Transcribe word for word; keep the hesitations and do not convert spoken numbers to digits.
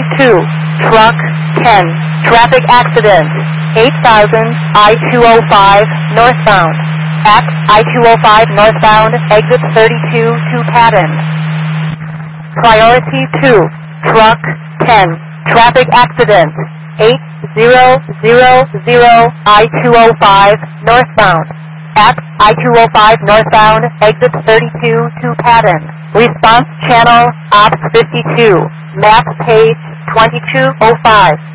two, truck ten, traffic accident, eight thousand I two oh five northbound. At I two oh five northbound, exit thirty-two to Patton. Priority two, truck ten, traffic accident, eight thousand I two oh five northbound. At I two oh five northbound, exit thirty-two to Patton. Response channel, Ops fifty-two, map page twenty-two oh five.